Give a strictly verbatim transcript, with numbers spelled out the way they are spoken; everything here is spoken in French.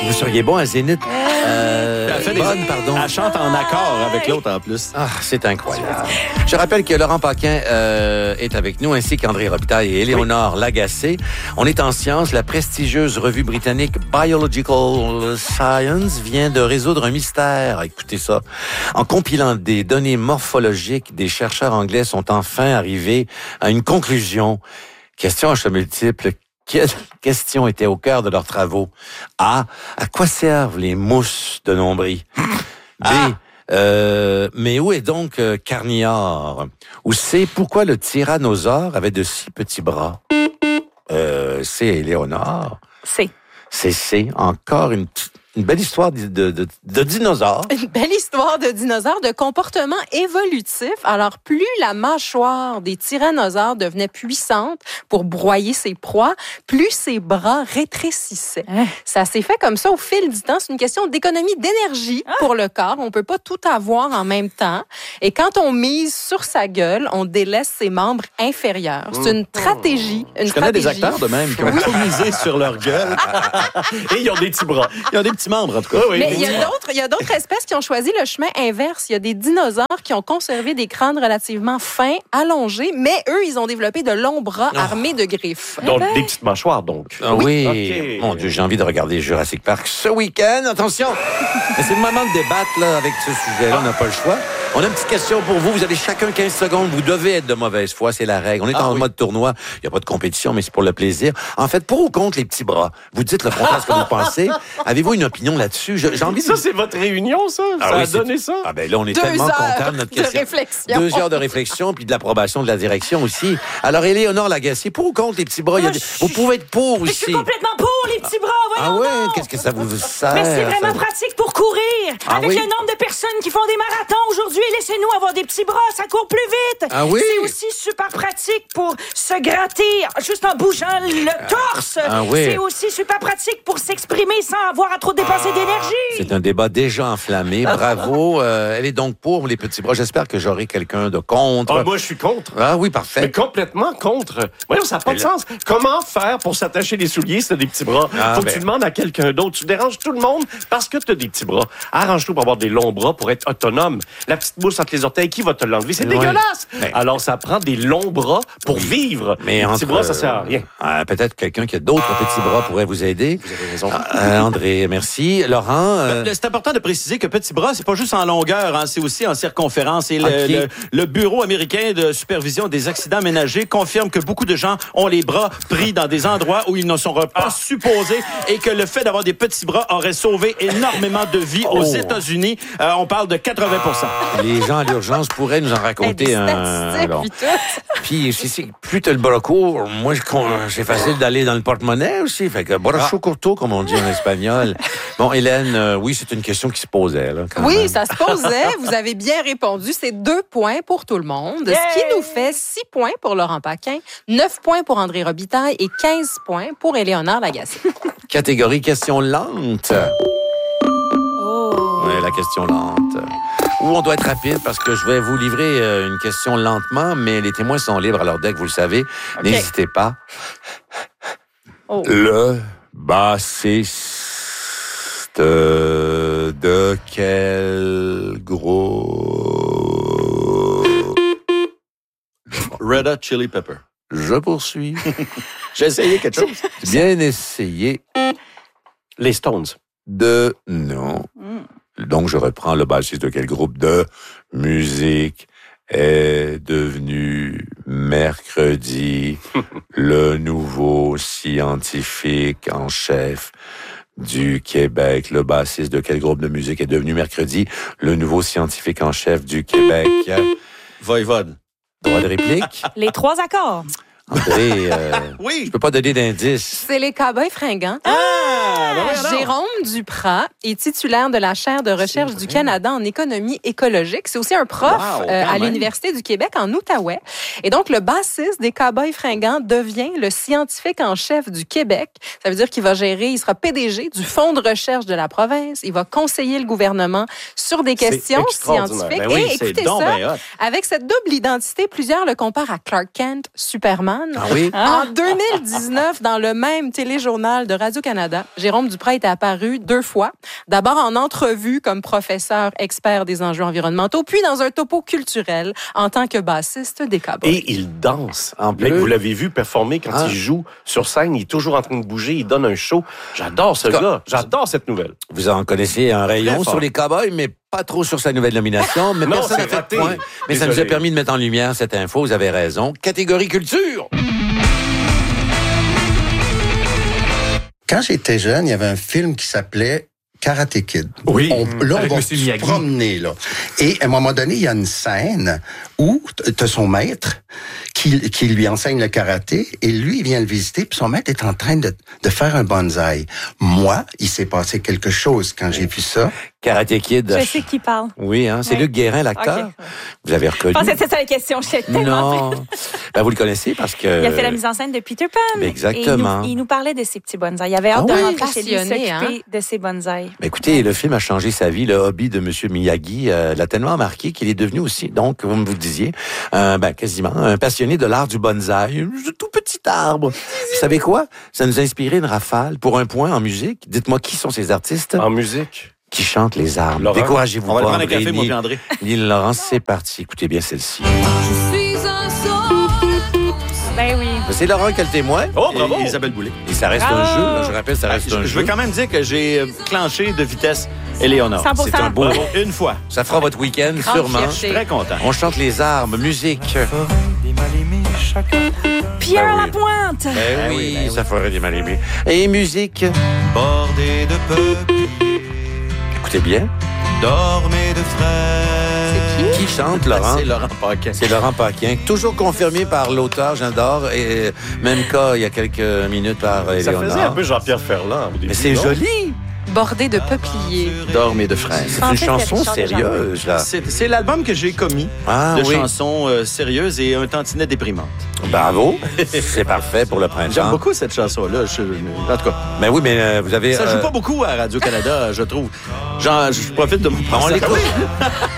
Vous seriez bon à Zénith. Euh, Elle fait des- bonne, pardon. Elle chante en accord avec l'autre en plus. Ah, c'est incroyable. Je rappelle que Laurent Paquin euh, est avec nous, ainsi qu'André Robitaille et Éléonore oui. Lagacé. On est en sciences. La prestigieuse revue britannique Biological Science vient de résoudre un mystère. Écoutez ça. En compilant des données morphologiques, des chercheurs anglais sont enfin arrivés à une conclusion. Question à choix multiple. Quelle question était au cœur de leurs travaux? A. À quoi servent les mousses de nombril? B. Ah. Euh, mais où est donc euh, Carnior? Ou C. Pourquoi le tyrannosaure avait de si petits bras? Euh, C. Éléonore. C. C'est C. Encore une petite... Une belle histoire de, de, de, de dinosaures. Une belle histoire de dinosaures, de comportement évolutif. Alors, plus la mâchoire des tyrannosaures devenait puissante pour broyer ses proies, plus ses bras rétrécissaient. Hein? Ça s'est fait comme ça au fil du temps. C'est une question d'économie d'énergie hein? pour le corps. On peut pas tout avoir en même temps. Et quand on mise sur sa gueule, on délaisse ses membres inférieurs. C'est une stratégie. Une Je connais stratégie. des acteurs de même qui ont tout misé sur leur gueule. Et ils ont des petits bras. Ils ont des petits membres, en tout cas. Oui, mais il y a d'autres, il y a d'autres espèces qui ont choisi le chemin inverse. Il y a des dinosaures qui ont conservé des crânes relativement fins, allongés, mais eux, ils ont développé de longs bras oh. armés de griffes. Donc, des petites mâchoires, donc. Ah, oui. Okay. Mon Dieu, j'ai envie de regarder Jurassic Park ce week-end. Attention! Mais c'est le moment de débattre, là, avec ce sujet-là. On n'a pas le choix. On a une petite question pour vous. Vous avez chacun quinze secondes. Vous devez être de mauvaise foi. C'est la règle. On est ah, en oui. mode tournoi. Il n'y a pas de compétition, mais c'est pour le plaisir. En fait, pour ou contre les petits bras? Vous dites le contraire de ce que vous pensez. Avez-vous une opinion là-dessus? J'ai envie de... Ça, c'est votre réunion, ça? Ah, ça oui, a donné ça? Ah ben là, on est Deux tellement contents de notre question. De réflexion. Deux heures de réflexion, puis de l'approbation de la direction aussi. Alors, Éléonore Lagacé, pour ou contre les petits bras? Il y a des... Vous pouvez être pour aussi. Je suis complètement pour les petits bras, voyons Ah ouais? donc. Qu'est-ce que ça vous sert? Mais c'est vraiment ça... pratique pour courir. Ah Avec oui? le nombre de personnes qui font des marathons aujourd'hui, laissez-nous avoir des petits bras, ça court plus vite. Ah oui? C'est aussi super pratique pour se gratter juste en bougeant le torse. Ah oui? C'est aussi super pratique pour s'exprimer sans avoir à trop dépenser ah, d'énergie. C'est un débat déjà enflammé. Bravo. Euh, elle est donc pour les petits bras. J'espère que j'aurai quelqu'un de contre. Ah, moi, je suis contre. Ah oui, parfait. Mais complètement contre. Voyons, ça n'a pas de sens. Comment faire pour s'attacher les souliers si t'as des petits bras? Ah, Faut ben... que tu demandes à quelqu'un d'autre. Tu déranges tout le monde parce que t'as des petits bras. Arrange-toi pour avoir des longs bras pour être autonome. La petite mousse entre les orteils, qui va te l'enlever? C'est ouais. dégueulasse! Ben... Alors, ça prend des longs bras pour oui. vivre. Mais les entre... petits bras, ça sert à rien. Euh, peut-être quelqu'un qui a d'autres ah. petits bras pourrait vous aider. Vous avez raison. Euh, André, merci. Laurent? Euh... C'est important de préciser que petit bras, c'est pas juste en longueur, hein, c'est aussi en circonférence. Et le, okay. le, le Bureau américain de supervision des accidents ménagers confirme que beaucoup de gens ont les bras pris dans des endroits où ils ne sont pas ah. supposés et que le fait d'avoir des petits bras aurait sauvé énormément de vies oh. aux États-Unis. Euh, on parle de quatre-vingts pour cent. Les gens à l'urgence pourraient nous en raconter un... Bon. Puis, si, si, plus t'as le bras court, moi, c'est facile d'aller dans le porte-monnaie aussi. Fait que bracho curto, comme on dit en espagnol. Bon, Hélène, euh, oui, c'est une question qui se posait, là. Quand oui, même. ça se posait. Vous avez bien répondu. C'est deux points pour tout le monde. Yeah! Ce qui nous fait six points pour Laurent Paquin, neuf points pour André Robitaille et quinze points pour Éléonore Lagacé. Catégorie question lente. Oh. Oui, la question lente. Ou on doit être rapide parce que je vais vous livrer une question lentement, mais les témoins sont libres, alors dès que vous le savez, okay. n'hésitez pas. Oh. Le bassiste de quel groupe? Red Hot Chili Pepper. Je poursuis. J'ai essayé quelque chose. Bien essayé. Les Stones. De... Non. Mm. Donc, je reprends le bassiste de quel groupe de musique est devenu mercredi le nouveau scientifique en chef du Québec. Le bassiste de quel groupe de musique est devenu mercredi le nouveau scientifique en chef du Québec? Voivode. Droit de réplique? Les trois accords. André, euh, oui. je peux pas donner d'indice. C'est les Cowboys fringants. Ah! Ben Jérôme Duprat est titulaire de la chaire de recherche du Canada en économie écologique. C'est aussi un prof wow, euh, à l'Université du Québec en Outaouais. Et donc, le bassiste des Cowboys fringants devient le scientifique en chef du Québec. Ça veut dire qu'il va gérer, il sera P D G du fonds de recherche de la province. Il va conseiller le gouvernement sur des questions scientifiques. Ben oui, et écoutez ça, avec cette double identité, plusieurs le comparent à Clark Kent, Superman. Stéphane. Ah oui? En deux mille dix-neuf, dans le même téléjournal de Radio-Canada, Jérôme Duprat était apparu deux fois. D'abord en entrevue comme professeur expert des enjeux environnementaux, puis dans un topo culturel en tant que bassiste des Cowboys. Et il danse. En Mais plus. vous l'avez vu performer quand Ah. il joue sur scène. Il est toujours en train de bouger. Il donne un show. J'adore ce Comme- gars. J'adore cette nouvelle. Vous en connaissez un rayon Très fort. sur les Cowboys, mais pas trop sur sa nouvelle nomination. Mais Non, personne n'a c'est fait raté. de point. Mais ça nous a Désolé. permis de mettre en lumière cette info. Vous avez raison. Catégorie culture. Quand j'étais jeune, il y avait un film qui s'appelait Karate Kid. Oui, On, là, avec on va Monsieur se Miyagi. promener, là. Et à un moment donné, il y a une scène où tu as son maître qui, qui lui enseigne le karaté et lui, il vient le visiter puis son maître est en train de, de faire un bonsaï. Moi, il s'est passé quelque chose quand j'ai vu ça. Karate Kid. Je sais qui parle. Oui, hein, c'est Oui. Luc Guérin, l'acteur. Ok. Vous avez reconnu. Je pensais que c'était ça la question. J'étais tellement... Non. Ben, vous le connaissez parce que... Il a fait la mise en scène de Peter Pan. Exactement. Et il nous, il nous parlait de ses petits bonsaïs. Il avait hâte Ah de oui? rentrer chez lui Passionné, s'occuper hein? de ses bonsaïs. Ben, écoutez, le film a changé sa vie. Le hobby de M. Miyagi euh, l'a tellement marqué qu'il est devenu aussi, donc, comme vous le disiez, euh, ben, quasiment un passionné de l'art du bonsaï. Un tout petit arbre. Vous savez quoi? Ça nous a inspiré une rafale pour un point en musique. Dites-moi qui sont ces artistes En musique. qui chantent les arbres. Laurent. Découragez-vous On va pas, aller prendre un André, café, moi ni- puis André. ni Laurence, c'est parti. Écoutez bien celle-ci. Ben oui. C'est Laurent qui est le témoin. Oh, bravo! Et Isabelle Boulay. Et ça reste Bravo. un jeu. là. Je rappelle, ça reste Je, un je jeu. veux quand même dire que j'ai euh, clenché de vitesse Éléonore. cent pour cent. C'est un beau... Bravo. Une fois. Ça fera votre week-end, Grande sûrement. fierté. Je suis très content. On chante les arbres, musique. Pierre Ben oui. Lapointe. Ben Ben oui, oui, ben ça ferait des mal aimés. Et musique. Bordé de peuple, Écoutez bien. dormez de frères. Qui chante, Laurent? C'est Laurent Paquin. C'est Laurent Paquin. Toujours confirmé par l'auteur, j'adore. Et même cas, il y a quelques minutes par Ça Éléonore. faisait un peu Jean-Pierre Ferland au début. Mais c'est non? joli. Bordé de peupliers. Dormez de fraises. C'est En une fait, chanson c'est Richard sérieuse, là. C'est c'est l'album que j'ai commis Ah de oui. chansons euh, sérieuses et un tantinet déprimante. Bravo. C'est parfait pour le printemps. J'aime beaucoup cette chanson-là. Je- En tout cas, Ben oui, mais euh, vous avez... ça euh, joue pas beaucoup à Radio-Canada, je trouve. Genre, je profite de mon on l'écoute.